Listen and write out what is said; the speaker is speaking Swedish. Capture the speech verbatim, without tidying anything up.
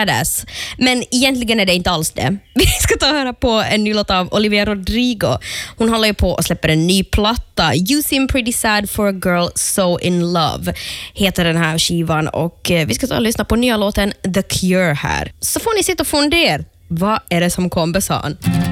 badass. Men egentligen är det inte alls det. Vi ska ta och höra på en ny låt av Olivia Rodrigo. Hon håller ju på och släpper en ny platta. You seem pretty sad for a girl so in love heter den här skivan. Och vi ska ta och lyssna på nya låten The Cure här. Så får ni sitta och fundera. Vad är det som kommer, sa han?